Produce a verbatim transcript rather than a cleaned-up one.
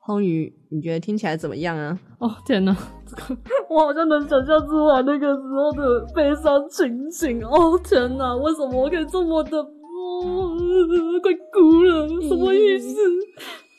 宏宇，你觉得听起来怎么样啊？ 哦天哪，这个我好像能想象出来那个时候的悲伤情景。哦天哪，为什么我可以这么的，哦，快哭了，什么意思？